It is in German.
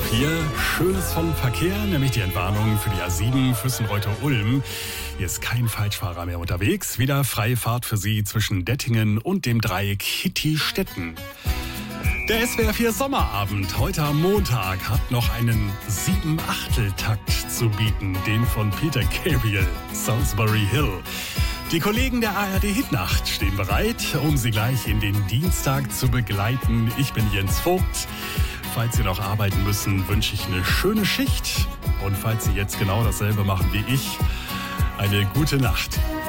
Hier Schönes vom Verkehr, nämlich die Entwarnung für die A7 Füssen-Reuter-Ulm. Hier ist kein Falschfahrer mehr unterwegs. Wieder freie Fahrt für Sie zwischen Dettingen und dem Dreieck Hitti-Stetten. Der SWR 4 Sommerabend heute am Montag hat noch einen 7/8-Takt zu bieten, den von Peter Gabriel, Salisbury Hill. Die Kollegen der ARD Hitnacht stehen bereit, um Sie gleich in den Dienstag zu begleiten. Ich bin Jens Vogt. Falls Sie noch arbeiten müssen, wünsche ich eine schöne Schicht. Und falls Sie jetzt genau dasselbe machen wie ich, eine gute Nacht.